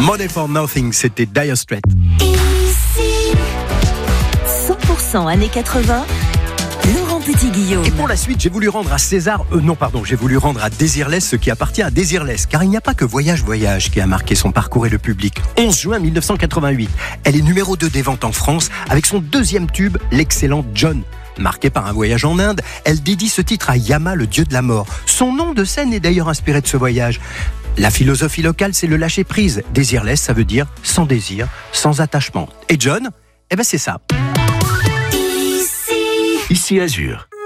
Money for Nothing, c'était Dire Straits. Ici, 100% années 80, Laurent Petit-Guillaume. Et pour la suite, j'ai voulu rendre à Désirless ce qui appartient à Désirless, car il n'y a pas que Voyage Voyage qui a marqué son parcours et le public. 11 juin 1988, elle est numéro 2 des ventes en France avec son deuxième tube, l'excellent John. Marquée par un voyage en Inde, elle dédie ce titre à Yama, le dieu de la mort. Son nom de scène est d'ailleurs inspiré de ce voyage. La philosophie locale, c'est le lâcher-prise. Désirless, ça veut dire sans désir, sans attachement. Et John, c'est ça. Ici Azur.